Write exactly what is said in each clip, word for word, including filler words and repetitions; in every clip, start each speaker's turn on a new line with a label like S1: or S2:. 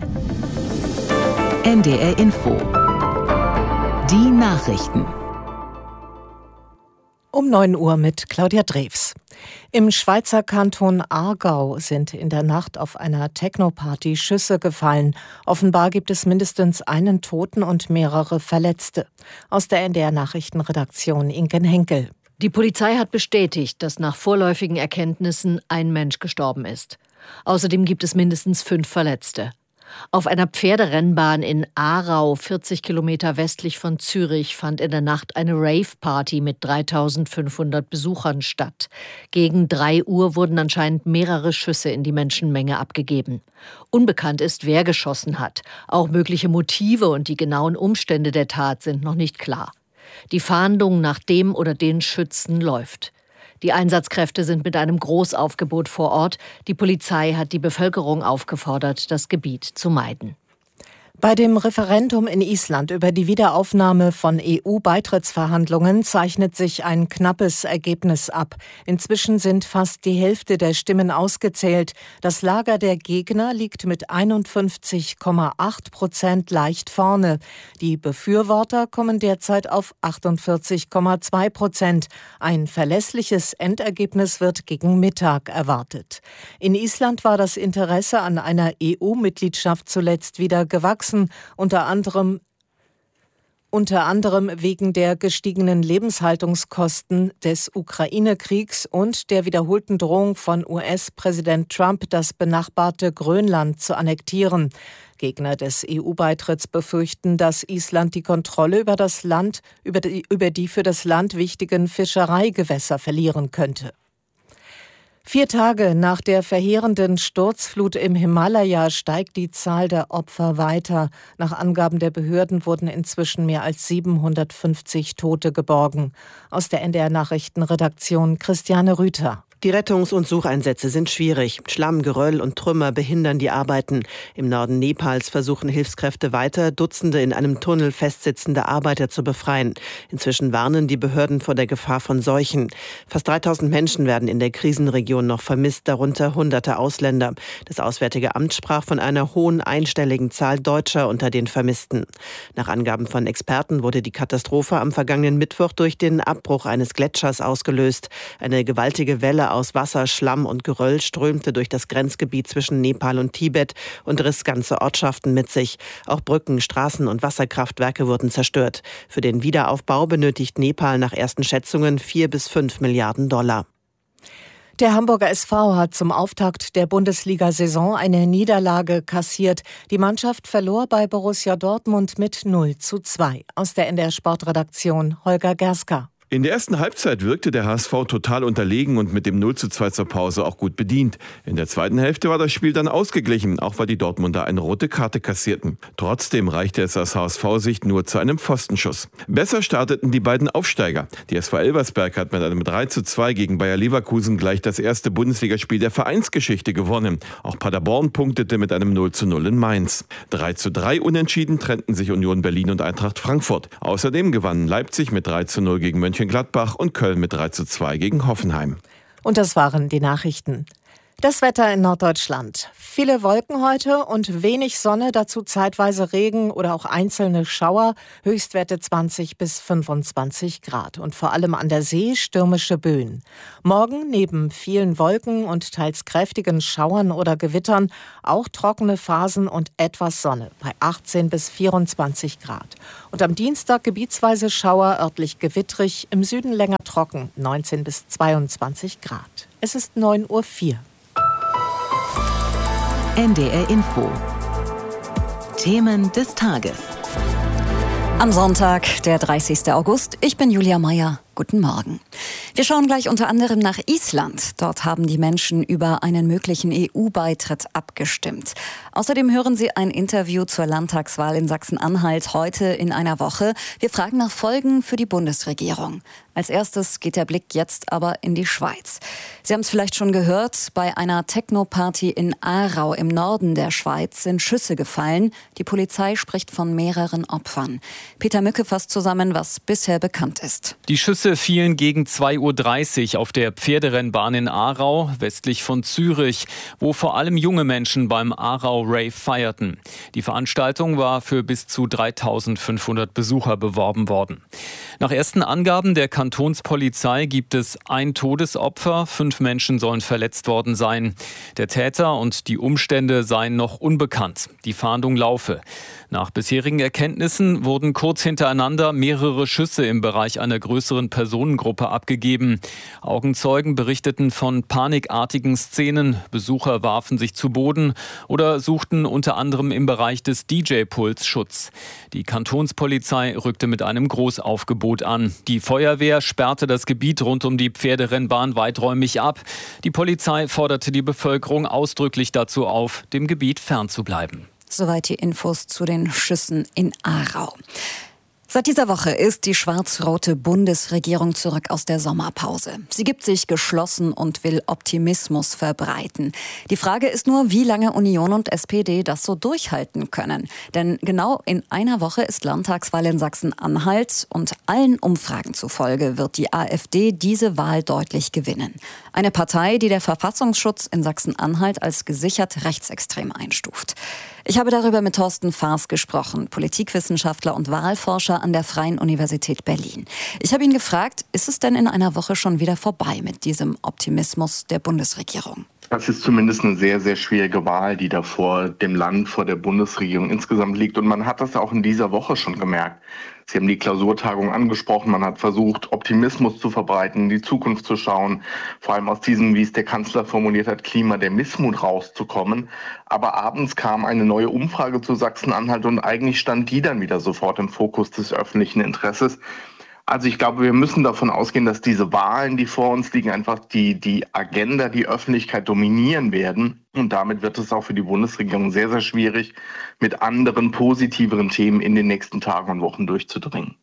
S1: N D R Info. Die Nachrichten.
S2: Um neun Uhr mit Claudia Drews. Im Schweizer Kanton Aargau sind in der Nacht auf einer Techno-Party Schüsse gefallen. Offenbar gibt es mindestens einen Toten und mehrere Verletzte. Aus der N D R-Nachrichtenredaktion Inken Henkel.
S3: Die Polizei hat bestätigt, dass nach vorläufigen Erkenntnissen ein Mensch gestorben ist. Außerdem gibt es mindestens fünf Verletzte. Auf einer Pferderennbahn in Aarau, vierzig Kilometer westlich von Zürich, fand in der Nacht eine Rave-Party mit dreitausendfünfhundert Besuchern statt. Gegen drei Uhr wurden anscheinend mehrere Schüsse in die Menschenmenge abgegeben. Unbekannt ist, wer geschossen hat. Auch mögliche Motive und die genauen Umstände der Tat sind noch nicht klar. Die Fahndung nach dem oder den Schützen läuft. Die Einsatzkräfte sind mit einem Großaufgebot vor Ort. Die Polizei hat die Bevölkerung aufgefordert, das Gebiet zu meiden.
S2: Bei dem Referendum in Island über die Wiederaufnahme von E U-Beitrittsverhandlungen zeichnet sich ein knappes Ergebnis ab. Inzwischen sind fast die Hälfte der Stimmen ausgezählt. Das Lager der Gegner liegt mit einundfünfzig Komma acht Prozent leicht vorne. Die Befürworter kommen derzeit auf achtundvierzig Komma zwei Prozent. Ein verlässliches Endergebnis wird gegen Mittag erwartet. In Island war das Interesse an einer E U-Mitgliedschaft zuletzt wieder gewachsen. Unter anderem, unter anderem wegen der gestiegenen Lebenshaltungskosten des Ukraine-Kriegs und der wiederholten Drohung von U S-Präsident Trump, das benachbarte Grönland zu annektieren. Gegner des E U-Beitritts befürchten, dass Island die Kontrolle über das Land, über die, über die für das Land wichtigen Fischereigewässer verlieren könnte. Vier Tage nach der verheerenden Sturzflut im Himalaya steigt die Zahl der Opfer weiter. Nach Angaben der Behörden wurden inzwischen mehr als siebenhundertfünfzig Tote geborgen. Aus der N D R-Nachrichtenredaktion Christiane Rüther.
S4: Die Rettungs- und Sucheinsätze sind schwierig. Schlamm, Geröll und Trümmer behindern die Arbeiten. Im Norden Nepals versuchen Hilfskräfte weiter, Dutzende in einem Tunnel festsitzende Arbeiter zu befreien. Inzwischen warnen die Behörden vor der Gefahr von Seuchen. Fast dreitausend Menschen werden in der Krisenregion noch vermisst, darunter hunderte Ausländer. Das Auswärtige Amt sprach von einer hohen einstelligen Zahl Deutscher unter den Vermissten. Nach Angaben von Experten wurde die Katastrophe am vergangenen Mittwoch durch den Abbruch eines Gletschers ausgelöst. Eine gewaltige Welle aus Wasser, Schlamm und Geröll strömte durch das Grenzgebiet zwischen Nepal und Tibet und riss ganze Ortschaften mit sich. Auch Brücken, Straßen und Wasserkraftwerke wurden zerstört. Für den Wiederaufbau benötigt Nepal nach ersten Schätzungen vier bis fünf Milliarden Dollar.
S2: Der Hamburger S V hat zum Auftakt der Bundesliga-Saison eine Niederlage kassiert. Die Mannschaft verlor bei Borussia Dortmund mit null zu zwei. Aus der N D R-Sportredaktion Holger Gerska.
S5: In der ersten Halbzeit wirkte der H S V total unterlegen und mit dem null zu zwei zur Pause auch gut bedient. In der zweiten Hälfte war das Spiel dann ausgeglichen, auch weil die Dortmunder eine rote Karte kassierten. Trotzdem reichte es aus H S V-Sicht nur zu einem Pfostenschuss. Besser starteten die beiden Aufsteiger. Die S V Elversberg hat mit einem drei zu zwei gegen Bayer Leverkusen gleich das erste Bundesligaspiel der Vereinsgeschichte gewonnen. Auch Paderborn punktete mit einem null zu null in Mainz. drei zu drei unentschieden trennten sich Union Berlin und Eintracht Frankfurt. Außerdem gewannen Leipzig mit drei zu null gegen Mönchengladbach. Gladbach und Köln mit drei zu zwei gegen Hoffenheim.
S2: Und das waren die Nachrichten. Das Wetter in Norddeutschland. Viele Wolken heute und wenig Sonne, dazu zeitweise Regen oder auch einzelne Schauer. Höchstwerte zwanzig bis fünfundzwanzig Grad und vor allem an der See stürmische Böen. Morgen neben vielen Wolken und teils kräftigen Schauern oder Gewittern auch trockene Phasen und etwas Sonne bei achtzehn bis vierundzwanzig Grad. Und am Dienstag gebietsweise Schauer, örtlich gewittrig, im Süden länger trocken, neunzehn bis zweiundzwanzig Grad. Es ist neun Uhr vier.
S1: N D R Info. Themen des Tages.
S6: Am Sonntag, der dreißigsten August. Ich bin Julia Meyer. Guten Morgen. Wir schauen gleich unter anderem nach Island. Dort haben die Menschen über einen möglichen E U-Beitritt abgestimmt. Außerdem hören Sie ein Interview zur Landtagswahl in Sachsen-Anhalt heute in einer Woche. Wir fragen nach Folgen für die Bundesregierung. Als erstes geht der Blick jetzt aber in die Schweiz. Sie haben es vielleicht schon gehört, bei einer Techno-Party in Aarau im Norden der Schweiz sind Schüsse gefallen. Die Polizei spricht von mehreren Opfern. Peter Mücke fasst zusammen, was bisher bekannt ist.
S7: Die Schüsse fielen gegen zwei Uhr dreißig auf der Pferderennbahn in Aarau, westlich von Zürich, wo vor allem junge Menschen beim Aarau-Rave feierten. Die Veranstaltung war für bis zu dreitausendfünfhundert Besucher beworben worden. Nach ersten Angaben der Kantonspolizei gibt es ein Todesopfer, fünf Menschen sollen verletzt worden sein. Der Täter und die Umstände seien noch unbekannt. Die Fahndung laufe. Nach bisherigen Erkenntnissen wurden kurz hintereinander mehrere Schüsse im Bereich einer größeren Personengruppe abgegeben. Augenzeugen berichteten von panikartigen Szenen. Besucher warfen sich zu Boden oder suchten unter anderem im Bereich des D J-Puls Schutz. Die Kantonspolizei rückte mit einem Großaufgebot an. Die Feuerwehr sperrte das Gebiet rund um die Pferderennbahn weiträumig ab. Die Polizei forderte die Bevölkerung ausdrücklich dazu auf, dem Gebiet fernzubleiben.
S6: Soweit die Infos zu den Schüssen in Aarau. Seit dieser Woche ist die schwarz-rote Bundesregierung zurück aus der Sommerpause. Sie gibt sich geschlossen und will Optimismus verbreiten. Die Frage ist nur, wie lange Union und S P D das so durchhalten können. Denn genau in einer Woche ist Landtagswahl in Sachsen-Anhalt und allen Umfragen zufolge wird die AfD diese Wahl deutlich gewinnen. Eine Partei, die der Verfassungsschutz in Sachsen-Anhalt als gesichert rechtsextrem einstuft. Ich habe darüber mit Thorsten Faas gesprochen, Politikwissenschaftler und Wahlforscher an der Freien Universität Berlin. Ich habe ihn gefragt, ist es denn in einer Woche schon wieder vorbei mit diesem Optimismus der Bundesregierung?
S8: Das ist zumindest eine sehr, sehr schwierige Wahl, die da vor dem Land, vor der Bundesregierung insgesamt liegt. Und man hat das auch in dieser Woche schon gemerkt. Sie haben die Klausurtagung angesprochen. Man hat versucht, Optimismus zu verbreiten, in die Zukunft zu schauen. Vor allem aus diesem, wie es der Kanzler formuliert hat, Klima der Missmut rauszukommen. Aber abends kam eine neue Umfrage zu Sachsen-Anhalt und eigentlich stand die dann wieder sofort im Fokus des öffentlichen Interesses. Also ich glaube, wir müssen davon ausgehen, dass diese Wahlen, die vor uns liegen, einfach die, die Agenda, die Öffentlichkeit dominieren werden. Und damit wird es auch für die Bundesregierung sehr, sehr schwierig, mit anderen, positiveren Themen in den nächsten Tagen und Wochen durchzudringen.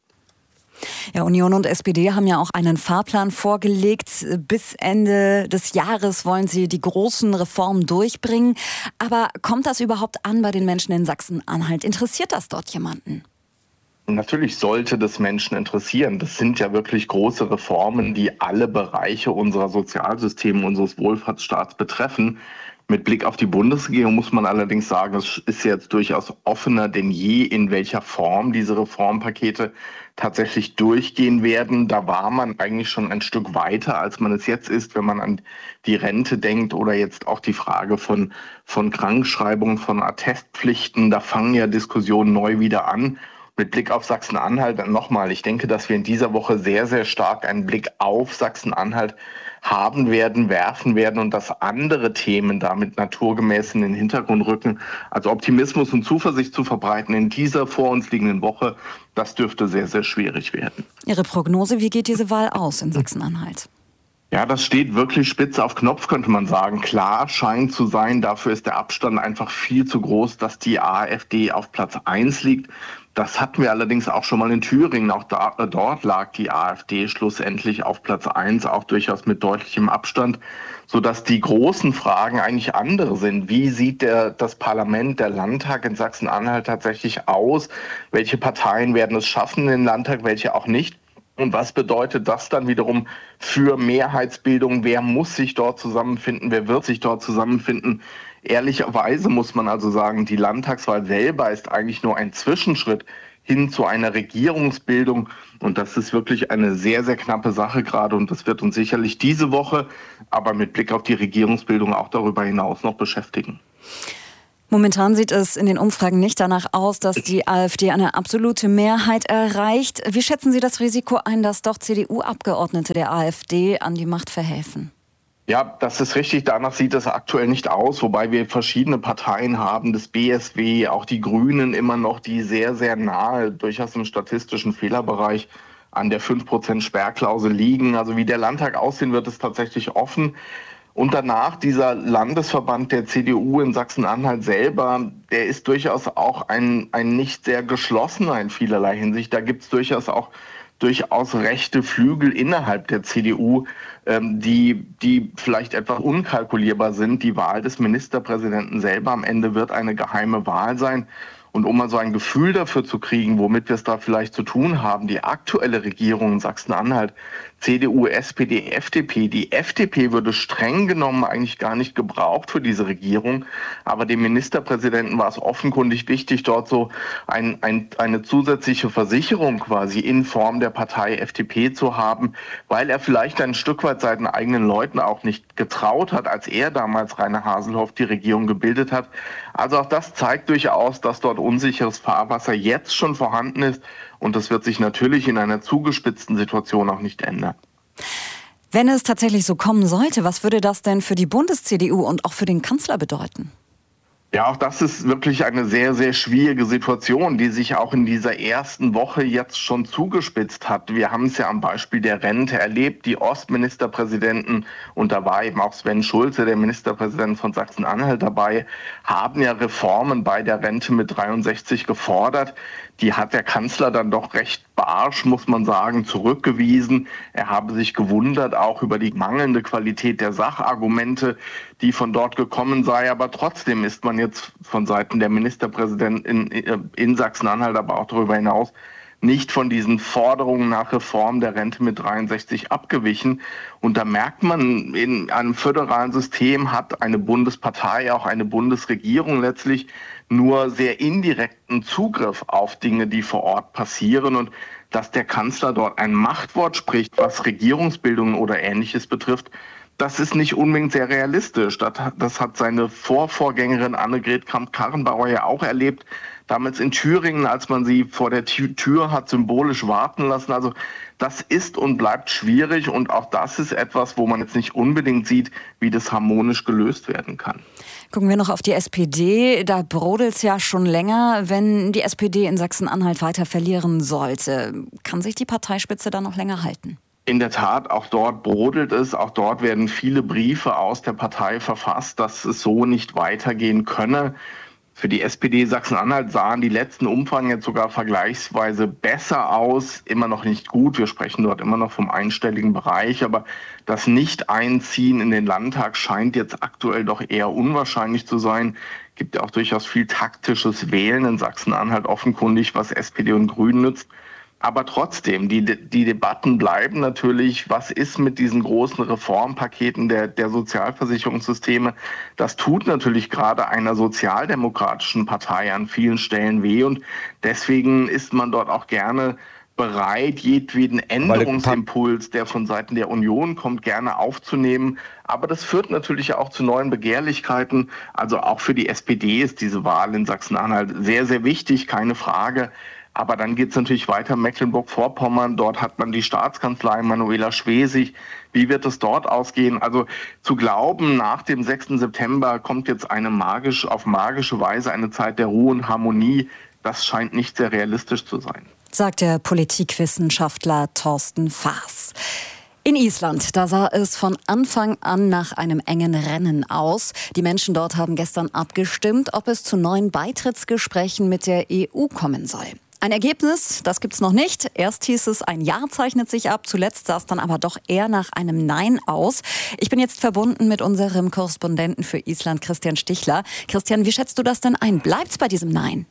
S6: Ja, Union und S P D haben ja auch einen Fahrplan vorgelegt. Bis Ende des Jahres wollen sie die großen Reformen durchbringen. Aber kommt das überhaupt an bei den Menschen in Sachsen-Anhalt? Interessiert das dort jemanden?
S8: Natürlich sollte das Menschen interessieren. Das sind ja wirklich große Reformen, die alle Bereiche unserer Sozialsysteme, unseres Wohlfahrtsstaats betreffen. Mit Blick auf die Bundesregierung muss man allerdings sagen, es ist jetzt durchaus offener denn je, in welcher Form diese Reformpakete tatsächlich durchgehen werden. Da war man eigentlich schon ein Stück weiter, als man es jetzt ist, wenn man an die Rente denkt oder jetzt auch die Frage von, von Krankschreibungen, von Attestpflichten. Da fangen ja Diskussionen neu wieder an. Mit Blick auf Sachsen-Anhalt nochmal, ich denke, dass wir in dieser Woche sehr, sehr stark einen Blick auf Sachsen-Anhalt haben werden, werfen werden und dass andere Themen damit naturgemäß in den Hintergrund rücken. Also Optimismus und Zuversicht zu verbreiten in dieser vor uns liegenden Woche, das dürfte sehr, sehr schwierig werden.
S6: Ihre Prognose, wie geht diese Wahl aus in Sachsen-Anhalt?
S8: Ja, das steht wirklich spitze auf Knopf, könnte man sagen. Klar scheint zu sein, dafür ist der Abstand einfach viel zu groß, dass die AfD auf Platz eins liegt. Das hatten wir allerdings auch schon mal in Thüringen. Auch da, äh, dort lag die AfD schlussendlich auf Platz eins, auch durchaus mit deutlichem Abstand, sodass die großen Fragen eigentlich andere sind. Wie sieht der, das Parlament, der Landtag in Sachsen-Anhalt tatsächlich aus? Welche Parteien werden es schaffen in den Landtag, welche auch nicht? Und was bedeutet das dann wiederum für Mehrheitsbildung? Wer muss sich dort zusammenfinden? Wer wird sich dort zusammenfinden? Ehrlicherweise muss man also sagen, die Landtagswahl selber ist eigentlich nur ein Zwischenschritt hin zu einer Regierungsbildung. Und das ist wirklich eine sehr, sehr knappe Sache gerade. Und das wird uns sicherlich diese Woche, aber mit Blick auf die Regierungsbildung auch darüber hinaus noch beschäftigen.
S6: Momentan sieht es in den Umfragen nicht danach aus, dass die AfD eine absolute Mehrheit erreicht. Wie schätzen Sie das Risiko ein, dass doch C D U-Abgeordnete der AfD an die Macht verhelfen?
S8: Ja, das ist richtig. Danach sieht es aktuell nicht aus, wobei wir verschiedene Parteien haben, das B S W, auch die Grünen immer noch, die sehr, sehr nahe, durchaus im statistischen Fehlerbereich an der fünf Prozent Sperrklausel liegen. Also wie der Landtag aussehen wird, ist tatsächlich offen. Und danach dieser Landesverband der C D U in Sachsen-Anhalt selber, der ist durchaus auch ein, ein nicht sehr geschlossener in vielerlei Hinsicht. Da gibt es durchaus auch durchaus rechte Flügel innerhalb der C D U, ähm, die, die vielleicht etwas unkalkulierbar sind. Die Wahl des Ministerpräsidenten selber am Ende wird eine geheime Wahl sein. Und um mal so ein Gefühl dafür zu kriegen, womit wir es da vielleicht zu tun haben, die aktuelle Regierung in Sachsen-Anhalt, C D U, S P D, F D P, die F D P würde streng genommen eigentlich gar nicht gebraucht für diese Regierung, aber dem Ministerpräsidenten war es offenkundig wichtig, dort so ein, ein, eine zusätzliche Versicherung quasi in Form der Partei F D P zu haben, weil er vielleicht ein Stück weit seinen eigenen Leuten auch nicht getraut hat, als er damals Rainer Haselhoff die Regierung gebildet hat. Also auch das zeigt durchaus, dass dort unsicheres Fahrwasser jetzt schon vorhanden ist. Und das wird sich natürlich in einer zugespitzten Situation auch nicht ändern.
S6: Wenn es tatsächlich so kommen sollte, was würde das denn für die Bundes-C D U und auch für den Kanzler bedeuten?
S8: Ja, auch das ist wirklich eine sehr, sehr schwierige Situation, die sich auch in dieser ersten Woche jetzt schon zugespitzt hat. Wir haben es ja am Beispiel der Rente erlebt. Die Ostministerpräsidenten, und da war eben auch Sven Schulze, der Ministerpräsident von Sachsen-Anhalt, dabei, haben ja Reformen bei der Rente mit dreiundsechzig gefordert. Die hat der Kanzler dann doch recht barsch, muss man sagen, zurückgewiesen. Er habe sich gewundert, auch über die mangelnde Qualität der Sachargumente, die von dort gekommen sei. Aber trotzdem ist man jetzt von Seiten der Ministerpräsidenten in, in Sachsen-Anhalt, aber auch darüber hinaus, nicht von diesen Forderungen nach Reform der Rente mit dreiundsechzig abgewichen. Und da merkt man, in einem föderalen System hat eine Bundespartei, auch eine Bundesregierung letztlich nur sehr indirekten Zugriff auf Dinge, die vor Ort passieren. Und dass der Kanzler dort ein Machtwort spricht, was Regierungsbildungen oder Ähnliches betrifft, das ist nicht unbedingt sehr realistisch. Das, das hat seine Vorvorgängerin Annegret Kramp-Karrenbauer ja auch erlebt. Damals in Thüringen, als man sie vor der Tür hat symbolisch warten lassen. Also das ist und bleibt schwierig. Und auch das ist etwas, wo man jetzt nicht unbedingt sieht, wie das harmonisch gelöst werden kann.
S6: Gucken wir noch auf die S P D. Da brodelt es ja schon länger. Wenn die S P D in Sachsen-Anhalt weiter verlieren sollte, kann sich die Parteispitze da noch länger halten?
S8: In der Tat, auch dort brodelt es. Auch dort werden viele Briefe aus der Partei verfasst, dass es so nicht weitergehen könne. Für die S P D Sachsen-Anhalt sahen die letzten Umfragen jetzt sogar vergleichsweise besser aus. Immer noch nicht gut. Wir sprechen dort immer noch vom einstelligen Bereich. Aber das Nicht-Einziehen in den Landtag scheint jetzt aktuell doch eher unwahrscheinlich zu sein. Es gibt ja auch durchaus viel taktisches Wählen in Sachsen-Anhalt offenkundig, was S P D und Grünen nützt. Aber trotzdem, die, die Debatten bleiben natürlich, was ist mit diesen großen Reformpaketen der, der Sozialversicherungssysteme? Das tut natürlich gerade einer sozialdemokratischen Partei an vielen Stellen weh und deswegen ist man dort auch gerne bereit, jedweden Änderungsimpuls, der von Seiten der Union kommt, gerne aufzunehmen. Aber das führt natürlich auch zu neuen Begehrlichkeiten. Also auch für die S P D ist diese Wahl in Sachsen-Anhalt sehr, sehr wichtig, keine Frage. Aber dann geht es natürlich weiter Mecklenburg-Vorpommern. Dort hat man die Staatskanzlei Manuela Schwesig. Wie wird es dort ausgehen? Also zu glauben, nach dem sechsten September kommt jetzt eine magisch, auf magische Weise eine Zeit der Ruhe und Harmonie, das scheint nicht sehr realistisch zu sein.
S6: Sagt der Politikwissenschaftler Thorsten Faas. In Island, da sah es von Anfang an nach einem engen Rennen aus. Die Menschen dort haben gestern abgestimmt, ob es zu neuen Beitrittsgesprächen mit der E U kommen soll. Ein Ergebnis, das gibt's noch nicht. Erst hieß es, ein Ja zeichnet sich ab. Zuletzt sah es dann aber doch eher nach einem Nein aus. Ich bin jetzt verbunden mit unserem Korrespondenten für Island, Christian Stichler. Christian, wie schätzt du das denn ein? Bleibt's bei diesem Nein?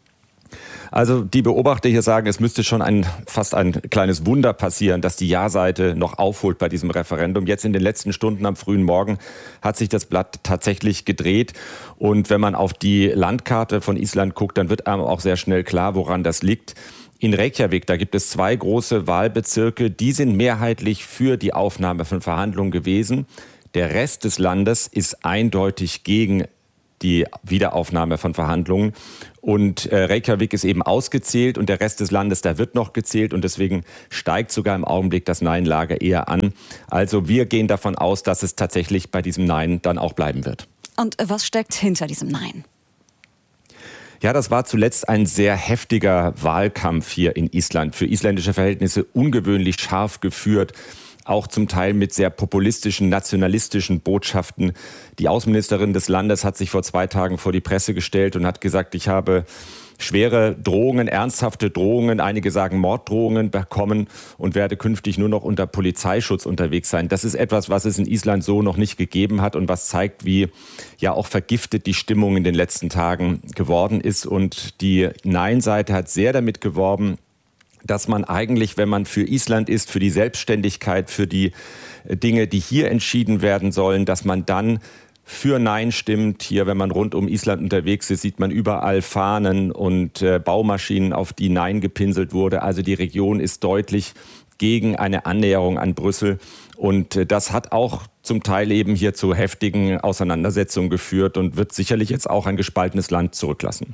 S9: Also die Beobachter hier sagen, es müsste schon ein, fast ein kleines Wunder passieren, dass die Ja-Seite noch aufholt bei diesem Referendum. Jetzt in den letzten Stunden am frühen Morgen hat sich das Blatt tatsächlich gedreht. Und wenn man auf die Landkarte von Island guckt, dann wird einem auch sehr schnell klar, woran das liegt. In Reykjavik, da gibt es zwei große Wahlbezirke, die sind mehrheitlich für die Aufnahme von Verhandlungen gewesen. Der Rest des Landes ist eindeutig gegen die Wiederaufnahme von Verhandlungen. Und äh, Reykjavik ist eben ausgezählt und der Rest des Landes, da wird noch gezählt und deswegen steigt sogar im Augenblick das Nein-Lager eher an. Also wir gehen davon aus, dass es tatsächlich bei diesem Nein dann auch bleiben wird.
S6: Und was steckt hinter diesem Nein?
S9: Ja, das war zuletzt ein sehr heftiger Wahlkampf hier in Island. Für isländische Verhältnisse ungewöhnlich scharf geführt. auch zum Teil mit sehr populistischen, nationalistischen Botschaften. Die Außenministerin des Landes hat sich vor zwei Tagen vor die Presse gestellt und hat gesagt, ich habe schwere Drohungen, ernsthafte Drohungen, einige sagen Morddrohungen bekommen und werde künftig nur noch unter Polizeischutz unterwegs sein. Das ist etwas, was es in Island so noch nicht gegeben hat und was zeigt, wie ja auch vergiftet die Stimmung in den letzten Tagen geworden ist. Und die Nein-Seite hat sehr damit geworben, dass man eigentlich, wenn man für Island ist, für die Selbstständigkeit, für die Dinge, die hier entschieden werden sollen, dass man dann für Nein stimmt. Hier, wenn man rund um Island unterwegs ist, sieht man überall Fahnen und äh, Baumaschinen, auf die Nein gepinselt wurde. Also die Region ist deutlich gegen eine Annäherung an Brüssel. Und äh, das hat auch zum Teil eben hier zu heftigen Auseinandersetzungen geführt und wird sicherlich jetzt auch ein gespaltenes Land zurücklassen.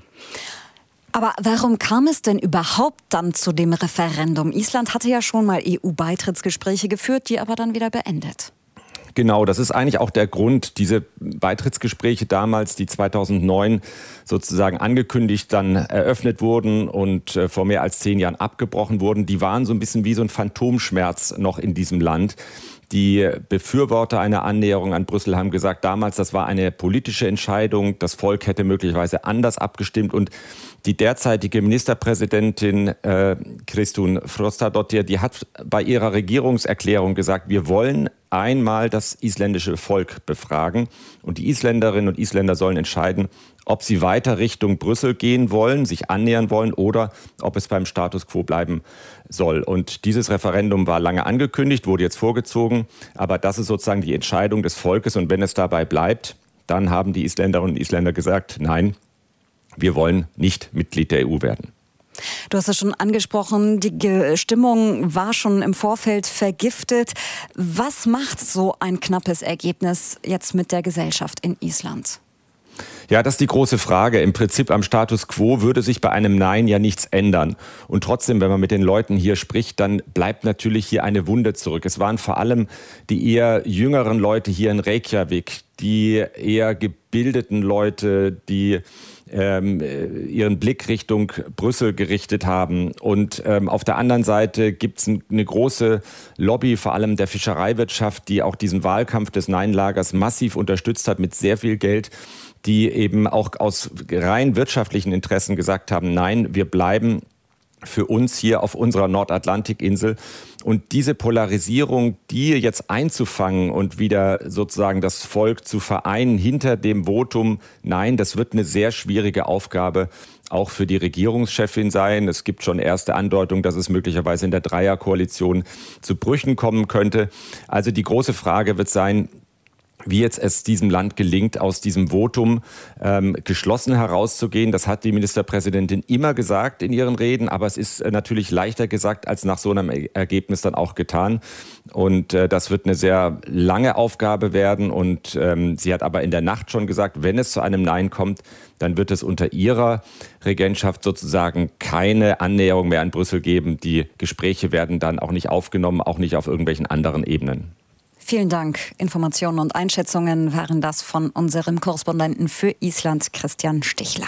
S6: Aber warum kam es denn überhaupt dann zu dem Referendum? Island hatte ja schon mal E U-Beitrittsgespräche geführt, die aber dann wieder beendet.
S9: Genau, das ist eigentlich auch der Grund. Diese Beitrittsgespräche damals, die zweitausendneun sozusagen angekündigt, dann eröffnet wurden und vor mehr als zehn Jahren abgebrochen wurden, die waren so ein bisschen wie so ein Phantomschmerz noch in diesem Land. Die Befürworter einer Annäherung an Brüssel haben gesagt, damals, das war eine politische Entscheidung, das Volk hätte möglicherweise anders abgestimmt und die derzeitige Ministerpräsidentin äh, Kristrún Frostadóttir, die hat bei ihrer Regierungserklärung gesagt, wir wollen einmal das isländische Volk befragen und die Isländerinnen und Isländer sollen entscheiden, ob sie weiter Richtung Brüssel gehen wollen, sich annähern wollen oder ob es beim Status quo bleiben soll. Und dieses Referendum war lange angekündigt, wurde jetzt vorgezogen, aber das ist sozusagen die Entscheidung des Volkes und wenn es dabei bleibt, dann haben die Isländerinnen und Isländer gesagt, nein, wir wollen nicht Mitglied der E U werden.
S6: Du hast es schon angesprochen, die Stimmung war schon im Vorfeld vergiftet. Was macht so ein knappes Ergebnis jetzt mit der Gesellschaft in Island?
S9: Ja, das ist die große Frage. Im Prinzip am Status quo würde sich bei einem Nein ja nichts ändern. Und trotzdem, wenn man mit den Leuten hier spricht, dann bleibt natürlich hier eine Wunde zurück. Es waren vor allem die eher jüngeren Leute hier in Reykjavik, die eher gebildeten Leute, die ähm, ihren Blick Richtung Brüssel gerichtet haben. Und ähm, auf der anderen Seite gibt es eine große Lobby, vor allem der Fischereiwirtschaft, die auch diesen Wahlkampf des Nein-Lagers massiv unterstützt hat mit sehr viel Geld, die eben auch aus rein wirtschaftlichen Interessen gesagt haben, nein, wir bleiben für uns hier auf unserer Nordatlantikinsel. Und diese Polarisierung, die jetzt einzufangen und wieder sozusagen das Volk zu vereinen hinter dem Votum, nein, das wird eine sehr schwierige Aufgabe auch für die Regierungschefin sein. Es gibt schon erste Andeutungen, dass es möglicherweise in der Dreierkoalition zu Brüchen kommen könnte. Also die große Frage wird sein, wie jetzt es diesem Land gelingt, aus diesem Votum ähm, geschlossen herauszugehen. Das hat die Ministerpräsidentin immer gesagt in ihren Reden, aber es ist äh, natürlich leichter gesagt als nach so einem Ergebnis dann auch getan. Und äh, das wird eine sehr lange Aufgabe werden. Und ähm, sie hat aber in der Nacht schon gesagt, wenn es zu einem Nein kommt, dann wird es unter ihrer Regentschaft sozusagen keine Annäherung mehr an Brüssel geben. Die Gespräche werden dann auch nicht aufgenommen, auch nicht auf irgendwelchen anderen Ebenen.
S6: Vielen Dank. Informationen und Einschätzungen waren das von unserem Korrespondenten für Island, Christian Stichler.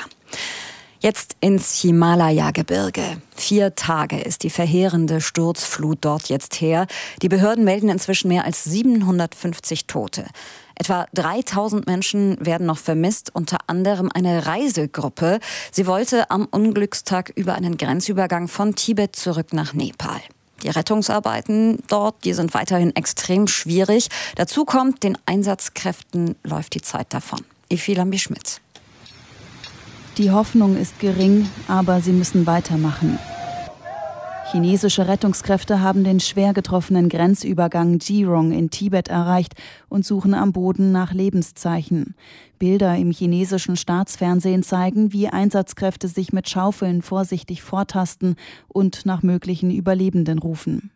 S6: Jetzt ins Himalaya-Gebirge. Vier Tage ist die verheerende Sturzflut dort jetzt her. Die Behörden melden inzwischen mehr als siebenhundertfünfzig Tote. Etwa dreitausend Menschen werden noch vermisst, unter anderem eine Reisegruppe. Sie wollte am Unglückstag über einen Grenzübergang von Tibet zurück nach Nepal. Die Rettungsarbeiten dort, die sind weiterhin extrem schwierig. Dazu kommt, den Einsatzkräften läuft die Zeit davon. Evi Lambi-Schmidt.
S10: Die Hoffnung ist gering, aber sie müssen weitermachen. Chinesische Rettungskräfte haben den schwer getroffenen Grenzübergang Jirong in Tibet erreicht und suchen am Boden nach Lebenszeichen. Bilder im chinesischen Staatsfernsehen zeigen, wie Einsatzkräfte sich mit Schaufeln vorsichtig vortasten und nach möglichen Überlebenden rufen.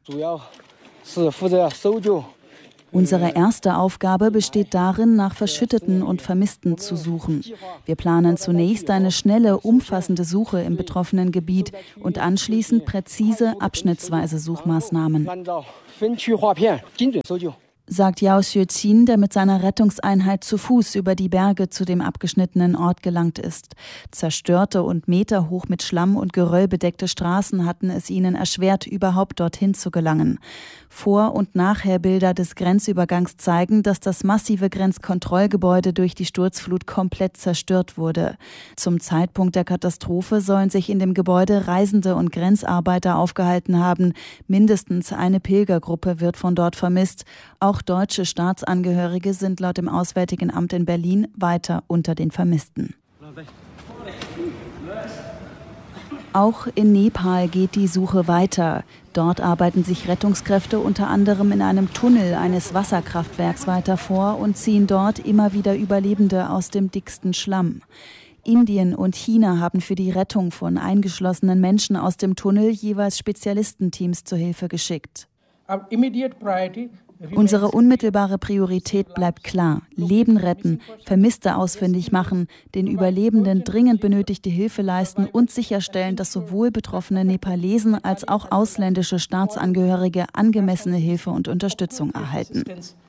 S10: Unsere erste Aufgabe besteht darin, nach Verschütteten und Vermissten zu suchen. Wir planen zunächst eine schnelle, umfassende Suche im betroffenen Gebiet und anschließend präzise, abschnittsweise Suchmaßnahmen. sagt Yao Xuezin, der mit seiner Rettungseinheit zu Fuß über die Berge zu dem abgeschnittenen Ort gelangt ist. Zerstörte und meterhoch mit Schlamm und Geröll bedeckte Straßen hatten es ihnen erschwert, überhaupt dorthin zu gelangen. Vor- und Nachherbilder des Grenzübergangs zeigen, dass das massive Grenzkontrollgebäude durch die Sturzflut komplett zerstört wurde. Zum Zeitpunkt der Katastrophe sollen sich in dem Gebäude Reisende und Grenzarbeiter aufgehalten haben. Mindestens eine Pilgergruppe wird von dort vermisst. Auch deutsche Staatsangehörige sind laut dem Auswärtigen Amt in Berlin weiter unter den Vermissten. Auch in Nepal geht die Suche weiter. Dort arbeiten sich Rettungskräfte unter anderem in einem Tunnel eines Wasserkraftwerks weiter vor und ziehen dort immer wieder Überlebende aus dem dicksten Schlamm. Indien und China haben für die Rettung von eingeschlossenen Menschen aus dem Tunnel jeweils Spezialistenteams zur Hilfe geschickt. Unsere unmittelbare Priorität bleibt klar: Leben retten, Vermisste ausfindig machen, den Überlebenden dringend benötigte Hilfe leisten und sicherstellen, dass sowohl betroffene Nepalesen als auch ausländische Staatsangehörige angemessene Hilfe und Unterstützung erhalten.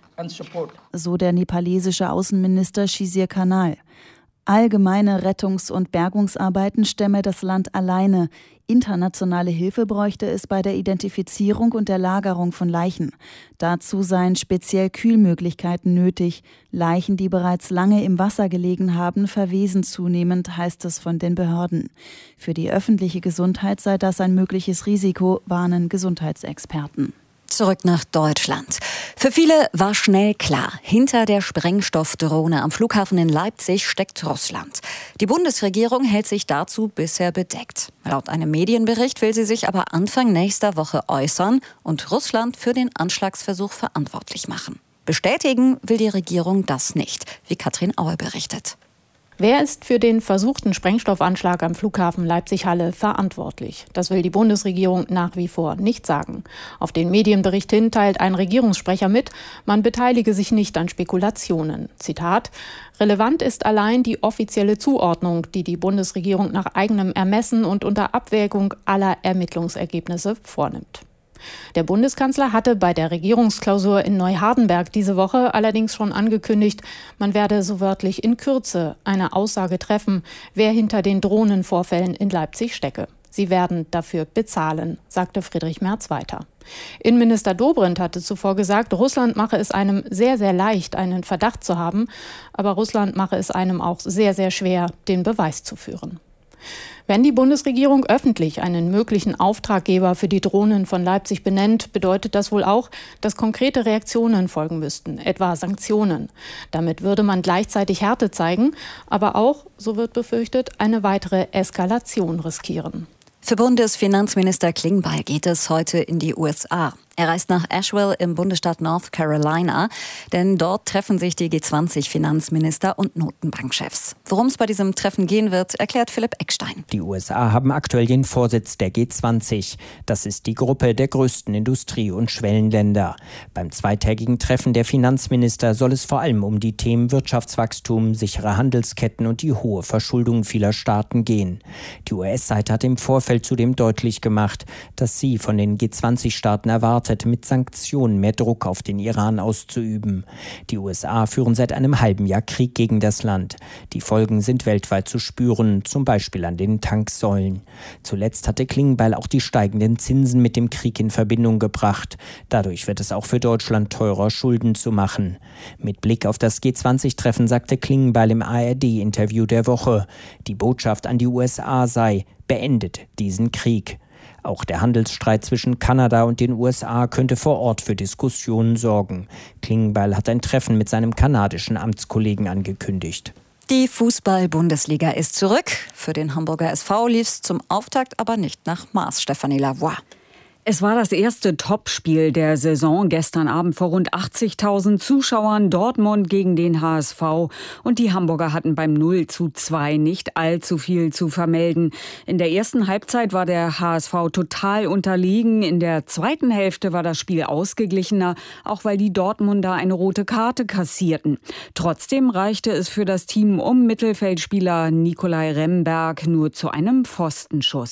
S10: So der nepalesische Außenminister Shizir Kanal. Allgemeine Rettungs- und Bergungsarbeiten stemme das Land alleine. Internationale Hilfe bräuchte es bei der Identifizierung und der Lagerung von Leichen. Dazu seien speziell Kühlmöglichkeiten nötig. Leichen, die bereits lange im Wasser gelegen haben, verwesen zunehmend, heißt es von den Behörden. Für die öffentliche Gesundheit sei das ein mögliches Risiko, warnen Gesundheitsexperten.
S6: Zurück nach Deutschland. Für viele war schnell klar, hinter der Sprengstoffdrohne am Flughafen in Leipzig steckt Russland. Die Bundesregierung hält sich dazu bisher bedeckt. Laut einem Medienbericht will sie sich aber Anfang nächster Woche äußern und Russland für den Anschlagsversuch verantwortlich machen. Bestätigen will die Regierung das nicht, wie Katrin Aue berichtet.
S11: Wer ist für den versuchten Sprengstoffanschlag am Flughafen Leipzig-Halle verantwortlich? Das will die Bundesregierung nach wie vor nicht sagen. Auf den Medienbericht hin teilt ein Regierungssprecher mit, man beteilige sich nicht an Spekulationen. Zitat: Relevant ist allein die offizielle Zuordnung, die die Bundesregierung nach eigenem Ermessen und unter Abwägung aller Ermittlungsergebnisse vornimmt. Der Bundeskanzler hatte bei der Regierungsklausur in Neuhardenberg diese Woche allerdings schon angekündigt, man werde so wörtlich in Kürze eine Aussage treffen, wer hinter den Drohnenvorfällen in Leipzig stecke. Sie werden dafür bezahlen, sagte Friedrich Merz weiter. Innenminister Dobrindt hatte zuvor gesagt, Russland mache es einem sehr, sehr leicht, einen Verdacht zu haben, aber Russland mache es einem auch sehr, sehr schwer, den Beweis zu führen. Wenn die Bundesregierung öffentlich einen möglichen Auftraggeber für die Drohnen von Leipzig benennt, bedeutet das wohl auch, dass konkrete Reaktionen folgen müssten, etwa Sanktionen. Damit würde man gleichzeitig Härte zeigen, aber auch, so wird befürchtet, eine weitere Eskalation riskieren.
S6: Für Bundesfinanzminister Klingbeil geht es heute in die U S A. Er reist nach Asheville im Bundesstaat North Carolina, denn dort treffen sich die G zwanzig Finanzminister und Notenbankchefs. Worum es bei diesem Treffen gehen wird, erklärt Philipp Eckstein.
S12: Die U S A haben aktuell den Vorsitz der G zwanzig. Das ist die Gruppe der größten Industrie- und Schwellenländer. Beim zweitägigen Treffen der Finanzminister soll es vor allem um die Themen Wirtschaftswachstum, sichere Handelsketten und die hohe Verschuldung vieler Staaten gehen. Die U S-Seite hat im Vorfeld zudem deutlich gemacht, dass sie von den G zwanzig-Staaten erwartet, mit Sanktionen mehr Druck auf den Iran auszuüben. Die U S A führen seit einem halben Jahr Krieg gegen das Land. Die Folgen sind weltweit zu spüren, zum Beispiel an den Tanksäulen. Zuletzt hatte Klingbeil auch die steigenden Zinsen mit dem Krieg in Verbindung gebracht. Dadurch wird es auch für Deutschland teurer, Schulden zu machen. Mit Blick auf das G zwanzig-Treffen sagte Klingbeil im A R D-Interview der Woche, die Botschaft an die U S A sei: beendet diesen Krieg. Auch der Handelsstreit zwischen Kanada und den U S A könnte vor Ort für Diskussionen sorgen. Klingbeil hat ein Treffen mit seinem kanadischen Amtskollegen angekündigt.
S6: Die Fußball-Bundesliga ist zurück. Für den Hamburger S V lief es zum Auftakt aber nicht nach Maß. Stefanie Lavoie.
S13: Es war das erste Topspiel der Saison gestern Abend vor rund achtzigtausend Zuschauern. Dortmund gegen den H S V. Und die Hamburger hatten beim null zu zwei nicht allzu viel zu vermelden. In der ersten Halbzeit war der H S V total unterlegen. In der zweiten Hälfte war das Spiel ausgeglichener, auch weil die Dortmunder eine rote Karte kassierten. Trotzdem reichte es für das Team um Mittelfeldspieler Nikolai Remberg nur zu einem Pfostenschuss.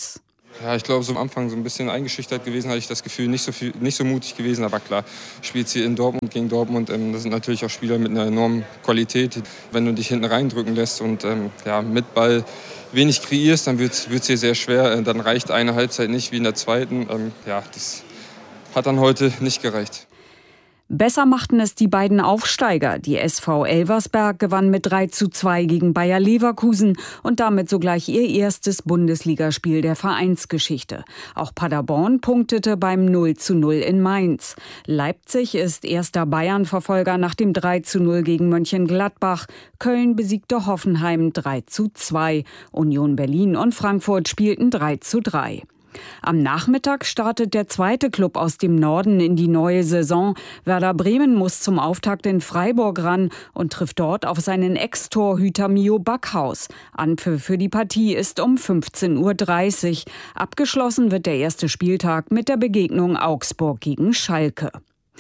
S14: Ja, ich glaube, so am Anfang so ein bisschen eingeschüchtert gewesen, hatte ich das Gefühl, nicht so viel, nicht so mutig gewesen. Aber klar, spielst hier in Dortmund gegen Dortmund. Ähm, das sind natürlich auch Spieler mit einer enormen Qualität. Wenn du dich hinten reindrücken lässt und ähm, ja, mit Ball wenig kreierst, dann wird es hier sehr schwer. Dann reicht eine Halbzeit nicht wie in der zweiten. Ähm, ja, das hat dann heute nicht gereicht.
S13: Besser machten es die beiden Aufsteiger. Die S V Elversberg gewann mit drei zu zwei gegen Bayer Leverkusen und damit sogleich ihr erstes Bundesligaspiel der Vereinsgeschichte. Auch Paderborn punktete beim null zu null in Mainz. Leipzig ist erster Bayern-Verfolger nach dem drei zu null gegen Mönchengladbach. Köln besiegte Hoffenheim drei zu zwei. Union Berlin und Frankfurt spielten drei zu drei. Am Nachmittag startet der zweite Klub aus dem Norden in die neue Saison. Werder Bremen muss zum Auftakt in Freiburg ran und trifft dort auf seinen Ex-Torhüter Mio Backhaus. Anpfiff für die Partie ist um fünfzehn Uhr dreißig. Abgeschlossen wird der erste Spieltag mit der Begegnung Augsburg gegen Schalke.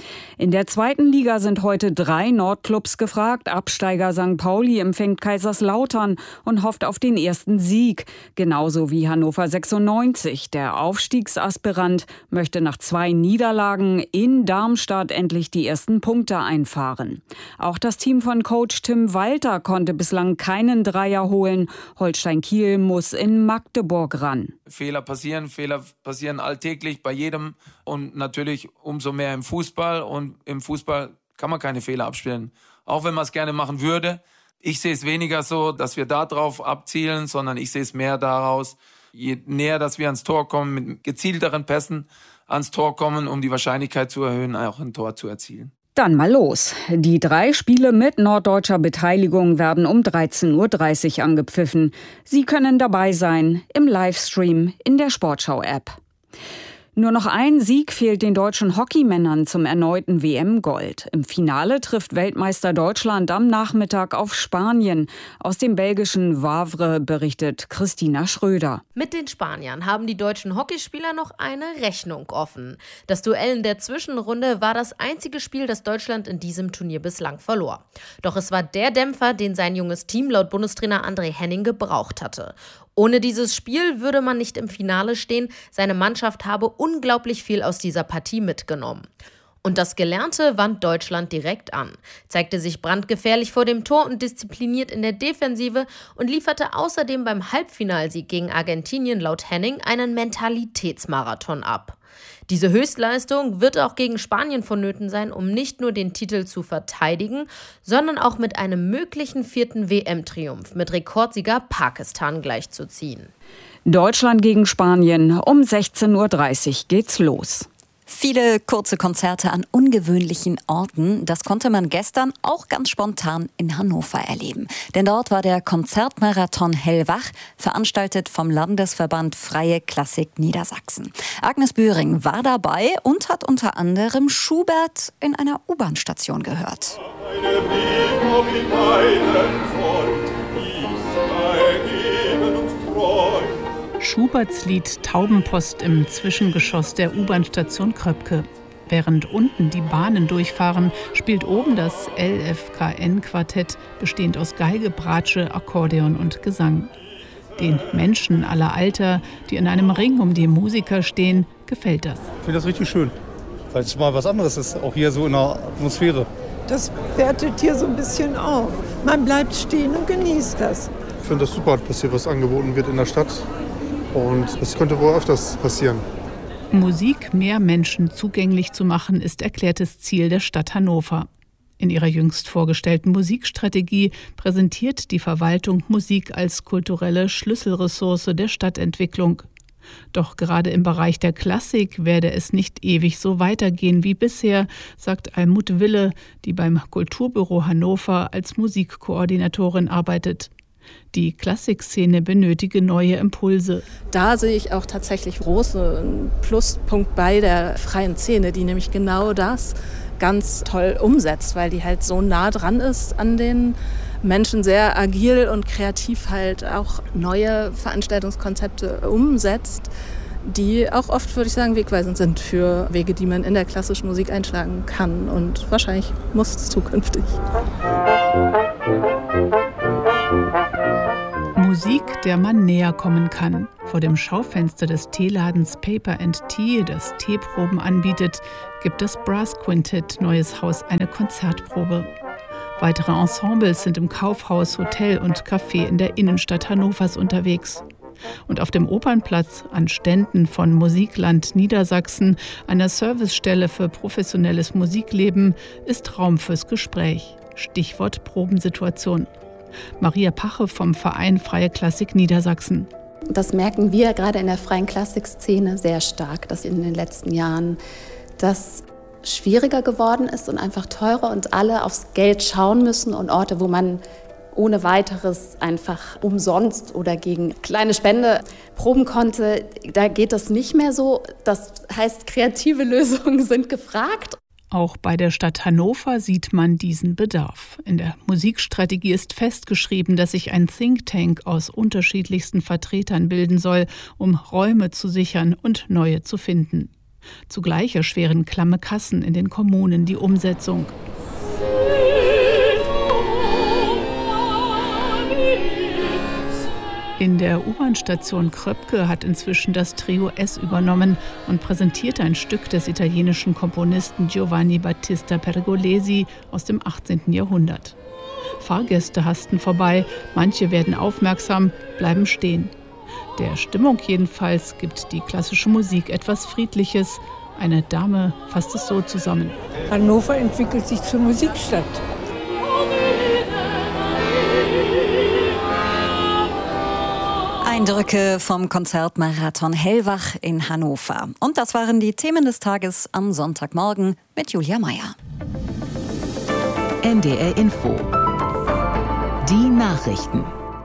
S13: In der zweiten Liga sind heute drei Nordclubs gefragt. Absteiger Sankt Pauli empfängt Kaiserslautern und hofft auf den ersten Sieg. Genauso wie Hannover sechsundneunzig. Der Aufstiegsaspirant möchte nach zwei Niederlagen in Darmstadt endlich die ersten Punkte einfahren. Auch das Team von Coach Tim Walter konnte bislang keinen Dreier holen. Holstein Kiel muss in Magdeburg ran.
S15: Fehler passieren, Fehler passieren alltäglich bei jedem und natürlich umso mehr im Fußball. Und im Fußball kann man keine Fehler abspielen, auch wenn man es gerne machen würde. Ich sehe es weniger so, dass wir da drauf abzielen, sondern ich sehe es mehr daraus, je näher, dass wir ans Tor kommen, mit gezielteren Pässen ans Tor kommen, um die Wahrscheinlichkeit zu erhöhen, auch ein Tor zu erzielen.
S13: Dann mal los. Die drei Spiele mit norddeutscher Beteiligung werden um dreizehn Uhr dreißig angepfiffen. Sie können dabei sein im Livestream in der Sportschau-App. Nur noch ein Sieg fehlt den deutschen Hockeymännern zum erneuten W M-Gold. Im Finale trifft Weltmeister Deutschland am Nachmittag auf Spanien. Aus dem belgischen Wavre berichtet Christina Schröder.
S16: Mit den Spaniern haben die deutschen Hockeyspieler noch eine Rechnung offen. Das Duell in der Zwischenrunde war das einzige Spiel, das Deutschland in diesem Turnier bislang verlor. Doch es war der Dämpfer, den sein junges Team laut Bundestrainer André Henning gebraucht hatte. Ohne dieses Spiel würde man nicht im Finale stehen. Seine Mannschaft habe unglaublich viel aus dieser Partie mitgenommen. Und das Gelernte wand Deutschland direkt an, zeigte sich brandgefährlich vor dem Tor und diszipliniert in der Defensive und lieferte außerdem beim Halbfinalsieg gegen Argentinien laut Henning einen Mentalitätsmarathon ab. Diese Höchstleistung wird auch gegen Spanien vonnöten sein, um nicht nur den Titel zu verteidigen, sondern auch mit einem möglichen vierten W M-Triumph mit Rekordsieger Pakistan gleichzuziehen.
S13: Deutschland gegen Spanien, um sechzehn Uhr dreißig geht's los.
S6: Viele kurze Konzerte an ungewöhnlichen Orten, das konnte man gestern auch ganz spontan in Hannover erleben. Denn dort war der Konzertmarathon Hellwach, veranstaltet vom Landesverband Freie Klassik Niedersachsen. Agnes Bühring war dabei und hat unter anderem Schubert in einer U-Bahn-Station gehört.
S17: Schuberts Lied Taubenpost im Zwischengeschoss der U-Bahn-Station Kröpke. Während unten die Bahnen durchfahren, spielt oben das L F K N-Quartett, bestehend aus Geige, Bratsche, Akkordeon und Gesang. Den Menschen aller Alter, die in einem Ring um die Musiker stehen, gefällt das.
S18: Ich finde das richtig schön, weil es mal was anderes ist, auch hier so in der Atmosphäre.
S19: Das wertet hier so ein bisschen auf. Man bleibt stehen und genießt das.
S18: Ich finde das super, dass hier was angeboten wird in der Stadt. Und es könnte wohl öfters passieren.
S17: Musik mehr Menschen zugänglich zu machen, ist erklärtes Ziel der Stadt Hannover. In ihrer jüngst vorgestellten Musikstrategie präsentiert die Verwaltung Musik als kulturelle Schlüsselressource der Stadtentwicklung. Doch gerade im Bereich der Klassik werde es nicht ewig so weitergehen wie bisher, sagt Almut Wille, die beim Kulturbüro Hannover als Musikkoordinatorin arbeitet. Die Klassikszene benötige neue Impulse.
S20: Da sehe ich auch tatsächlich großen Pluspunkt bei der freien Szene, die nämlich genau das ganz toll umsetzt, weil die halt so nah dran ist an den Menschen, sehr agil und kreativ halt auch neue Veranstaltungskonzepte umsetzt, die auch oft, würde ich sagen, wegweisend sind für Wege, die man in der klassischen Musik einschlagen kann und wahrscheinlich muss es zukünftig.
S17: Musik, der man näher kommen kann. Vor dem Schaufenster des Teeladens Paper and Tea, das Teeproben anbietet, gibt das Brass Quintett Neues Haus eine Konzertprobe. Weitere Ensembles sind im Kaufhaus, Hotel und Café in der Innenstadt Hannovers unterwegs. Und auf dem Opernplatz, an Ständen von Musikland Niedersachsen, einer Servicestelle für professionelles Musikleben, ist Raum fürs Gespräch. Stichwort Probensituation. Maria Pache vom Verein Freie Klassik Niedersachsen.
S21: Das merken wir gerade in der freien Klassikszene sehr stark, dass in den letzten Jahren das schwieriger geworden ist und einfach teurer und alle aufs Geld schauen müssen und Orte, wo man ohne weiteres einfach umsonst oder gegen kleine Spende proben konnte, da geht das nicht mehr so. Das heißt, kreative Lösungen sind gefragt.
S17: Auch bei der Stadt Hannover sieht man diesen Bedarf. In der Musikstrategie ist festgeschrieben, dass sich ein Think Tank aus unterschiedlichsten Vertretern bilden soll, um Räume zu sichern und neue zu finden. Zugleich erschweren klamme Kassen in den Kommunen die Umsetzung. In der U-Bahn-Station Kröpke hat inzwischen das Trio S übernommen und präsentiert ein Stück des italienischen Komponisten Giovanni Battista Pergolesi aus dem achtzehnten Jahrhundert. Fahrgäste hasten vorbei, manche werden aufmerksam, bleiben stehen. Der Stimmung jedenfalls gibt die klassische Musik etwas Friedliches. Eine Dame fasst es so zusammen.
S19: Hannover entwickelt sich zur Musikstadt.
S6: Eindrücke vom Konzertmarathon Hellwach in Hannover. Und das waren die Themen des Tages am Sonntagmorgen mit Julia Meyer.
S1: N D R Info. Die Nachrichten.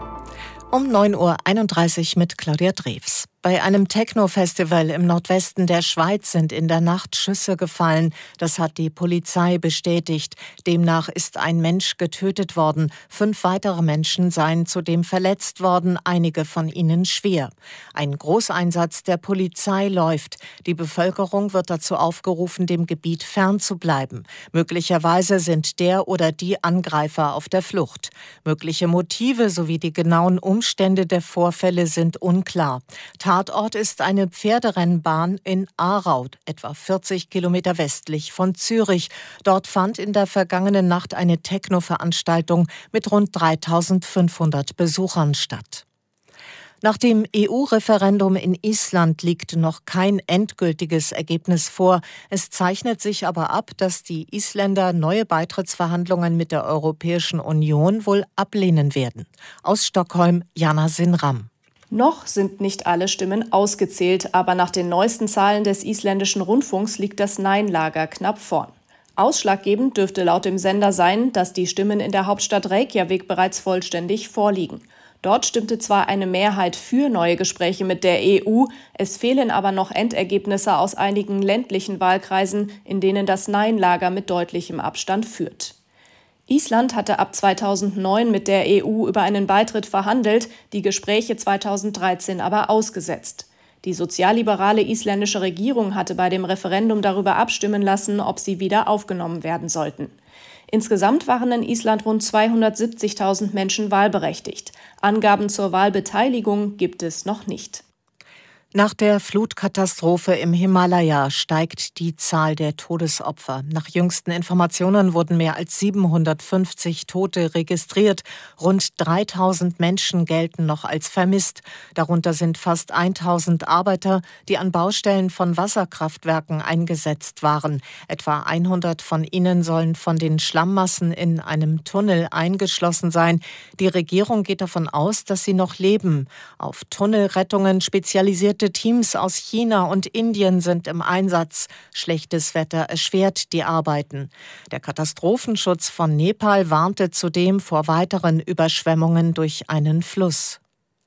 S2: Um neun Uhr einunddreißig mit Claudia Drews. Bei einem Techno-Festival im Nordwesten der Schweiz sind in der Nacht Schüsse gefallen. Das hat die Polizei bestätigt. Demnach ist ein Mensch getötet worden. Fünf weitere Menschen seien zudem verletzt worden, einige von ihnen schwer. Ein Großeinsatz der Polizei läuft. Die Bevölkerung wird dazu aufgerufen, dem Gebiet fernzubleiben. Möglicherweise sind der oder die Angreifer auf der Flucht. Mögliche Motive sowie die genauen Umstände der Vorfälle sind unklar. Tatort ist eine Pferderennbahn in Aarau, etwa vierzig Kilometer westlich von Zürich. Dort fand in der vergangenen Nacht eine Techno-Veranstaltung mit rund dreitausendfünfhundert Besuchern statt. Nach dem E U-Referendum in Island liegt noch kein endgültiges Ergebnis vor. Es zeichnet sich aber ab, dass die Isländer neue Beitrittsverhandlungen mit der Europäischen Union wohl ablehnen werden. Aus Stockholm, Jana Sinram.
S22: Noch sind nicht alle Stimmen ausgezählt, aber nach den neuesten Zahlen des isländischen Rundfunks liegt das Nein-Lager knapp vorn. Ausschlaggebend dürfte laut dem Sender sein, dass die Stimmen in der Hauptstadt Reykjavik bereits vollständig vorliegen. Dort stimmte zwar eine Mehrheit für neue Gespräche mit der E U, es fehlen aber noch Endergebnisse aus einigen ländlichen Wahlkreisen, in denen das Nein-Lager mit deutlichem Abstand führt. Island hatte ab zweitausendneun mit der E U über einen Beitritt verhandelt, die Gespräche zweitausenddreizehn aber ausgesetzt. Die sozialliberale isländische Regierung hatte bei dem Referendum darüber abstimmen lassen, ob sie wieder aufgenommen werden sollten. Insgesamt waren in Island rund zweihundertsiebzigtausend Menschen wahlberechtigt. Angaben zur Wahlbeteiligung gibt es noch nicht.
S2: Nach der Flutkatastrophe im Himalaya steigt die Zahl der Todesopfer. Nach jüngsten Informationen wurden mehr als siebenhundertfünfzig Tote registriert. Rund dreitausend Menschen gelten noch als vermisst. Darunter sind fast tausend Arbeiter, die an Baustellen von Wasserkraftwerken eingesetzt waren. Etwa hundert von ihnen sollen von den Schlammmassen in einem Tunnel eingeschlossen sein. Die Regierung geht davon aus, dass sie noch leben. Auf Tunnelrettungen spezialisierte Teams aus China und Indien sind im Einsatz. Schlechtes Wetter erschwert die Arbeiten. Der Katastrophenschutz von Nepal warnte zudem vor weiteren Überschwemmungen durch einen Fluss.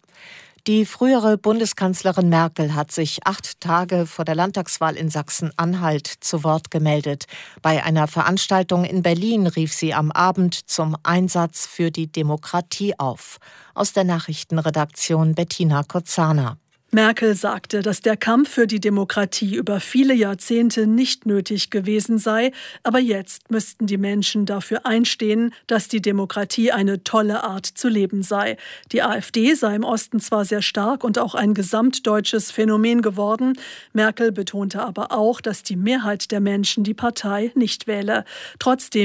S2: Die frühere Bundeskanzlerin Merkel hat sich acht Tage vor der Landtagswahl in Sachsen-Anhalt zu Wort gemeldet. Bei einer Veranstaltung in Berlin rief sie am Abend zum Einsatz für die Demokratie auf. Aus der Nachrichtenredaktion Bettina Kozana.
S3: Merkel sagte, dass der Kampf für die Demokratie über viele Jahrzehnte nicht nötig gewesen sei, aber jetzt müssten die Menschen dafür einstehen, dass die Demokratie eine tolle Art zu leben sei. Die AfD sei im Osten zwar sehr stark und auch ein gesamtdeutsches Phänomen geworden, Merkel betonte aber auch, dass die Mehrheit der Menschen die Partei nicht wähle. Trotzdem